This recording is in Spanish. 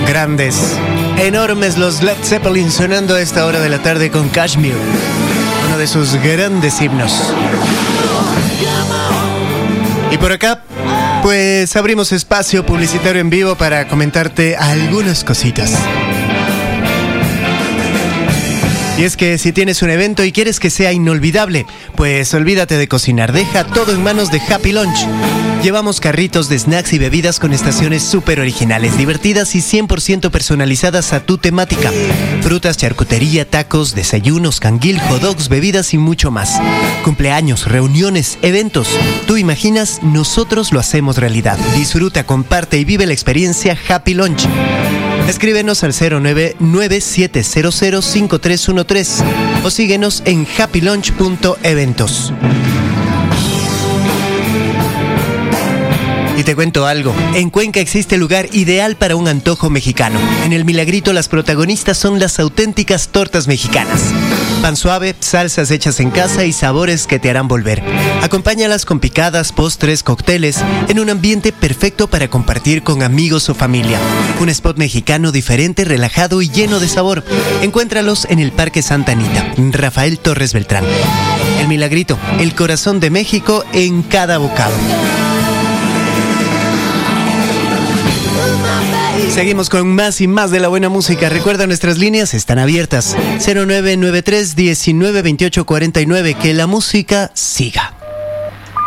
Grandes, enormes los Led Zeppelin sonando a esta hora de la tarde con Kashmir, uno de sus grandes himnos. Y por acá, pues abrimos espacio publicitario en vivo para comentarte algunas cositas. Y es que si tienes un evento y quieres que sea inolvidable, pues olvídate de cocinar, deja todo en manos de Happy Lunch. Llevamos carritos de snacks y bebidas con estaciones súper originales, divertidas y 100% personalizadas a tu temática. Frutas, charcutería, tacos, desayunos, canguil, hot dogs, bebidas y mucho más. Cumpleaños, reuniones, eventos. Tú imaginas, nosotros lo hacemos realidad. Disfruta, comparte y vive la experiencia Happy Lunch. Escríbenos al 099-700-5313 o síguenos en happylunch.eventos. Y te cuento algo, en Cuenca existe el lugar ideal para un antojo mexicano. En El Milagrito las protagonistas son las auténticas tortas mexicanas. Pan suave, salsas hechas en casa y sabores que te harán volver. Acompáñalas con picadas, postres, cócteles, en un ambiente perfecto para compartir con amigos o familia. Un spot mexicano diferente, relajado y lleno de sabor. Encuéntralos en el Parque Santa Anita, Rafael Torres Beltrán. El Milagrito, el corazón de México en cada bocado. Seguimos con más y más de la buena música. Recuerda, nuestras líneas están abiertas. 0993 192849. Que la música siga.